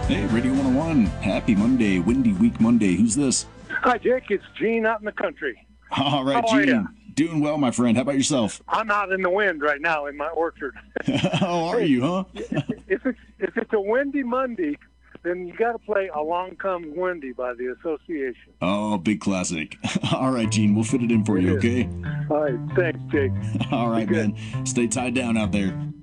Hey, Radio 101. Happy Monday, Windy Week Monday. Who's this? Hi, Jake. It's Gene out in the country. All right, How are Gene. ya? Doing well, my friend. How about yourself? I'm out in the wind right now in my orchard. How are you, huh? If it's a windy Monday, then you got to play "Along Comes Wendy" by the Association. Oh, big classic. All right, Gene. We'll fit it in for you, okay? All right, thanks, Jake. All right, Be good. man. Stay tied down out there.